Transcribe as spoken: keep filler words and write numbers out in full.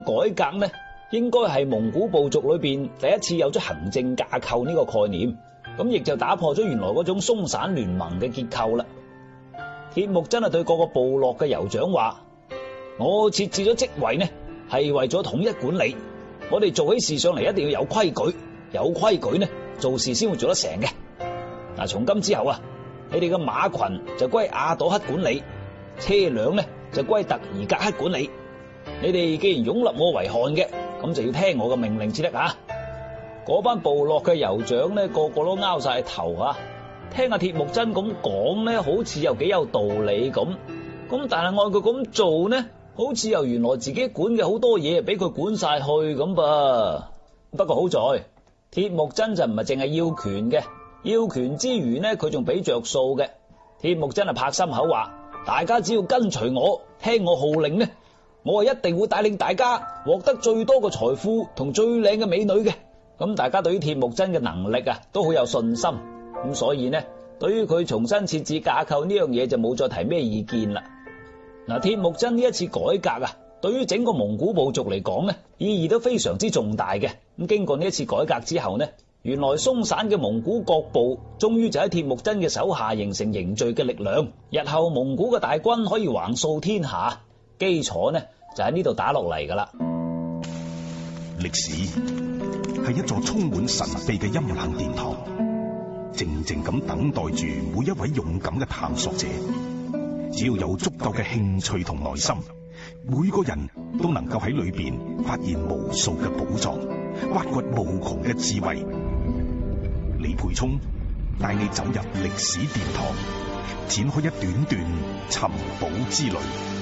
改革呢，應該係蒙古部族裏邊第一次有咗行政架構呢個概念，咁亦就打破咗原來嗰種鬆散聯盟嘅結構啦。鐵木真係對各個部落嘅酋長話：我設置咗職位呢，係為咗統一管理。我哋做起事上嚟一定要有規矩，有規矩呢，做事先會做得成嘅。嗱，從今之後啊，你哋嘅馬群就歸阿朵克管理，車輛呢就歸特爾格克管理。你哋既然擁立我為汗嘅，咁就要聽我嘅命令至得啊！嗰班部落嘅酋長呢，個個都拗晒頭啊！聽阿鐵木真咁講呢，好似又幾有道理咁。咁但係按佢咁做呢，好似又原來自己管嘅好多嘢俾佢管晒去咁噃。不過好在鐵木真就唔係淨係要權嘅，要權之餘呢，佢仲俾着數嘅。鐵木真係拍心口話：大家只要跟隨我，聽我號令呢，我係一定會帶領大家獲得最多嘅財富同最靚嘅美女嘅。咁大家對於鐵木真嘅能力啊，都好有信心。咁所以呢，對於佢重新設置架構呢樣嘢就冇再提咩意見啦。嗱，鐵木真呢一次改革啊，對於整個蒙古部族嚟講呢，意義都非常之重大嘅。咁經過呢一次改革之後呢，原來鬆散嘅蒙古各部終於就喺鐵木真嘅手下形成凝聚嘅力量。日後蒙古嘅大軍可以橫掃天下，基礎呢就喺呢度打落嚟噶啦。 歷史係一座充滿神秘嘅陰冷殿堂，靜靜咁等待住每一位勇敢嘅探索者。只要有足夠嘅興趣同耐心，每個人都能夠喺裏邊發現無數嘅寶藏，挖掘無窮嘅智慧。李培聰帶你走入歷史殿堂，展開一段段尋寶之旅。